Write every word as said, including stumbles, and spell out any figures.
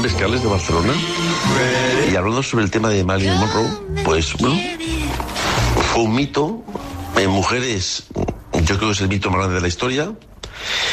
Escales de Barcelona. Y hablando sobre el tema de Marilyn Monroe, pues bueno, fue un mito. En mujeres, yo creo que es el mito más grande de la historia.